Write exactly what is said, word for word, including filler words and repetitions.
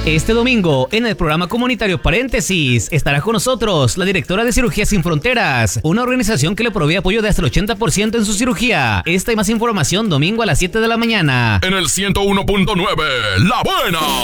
Este domingo, en el programa comunitario Paréntesis, estará con nosotros la directora de Cirugía Sin Fronteras, una organización que le provee apoyo de hasta el ochenta por ciento en su cirugía. Esta y más información domingo a las siete de la mañana. En el ciento uno punto nueve, La Buena.